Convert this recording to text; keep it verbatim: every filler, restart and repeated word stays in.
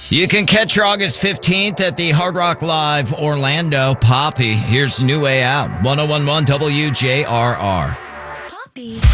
You can catch her August fifteenth at the Hard Rock Live Orlando. Poppy, here's New Way Out. ten eleven W J R R. Poppy.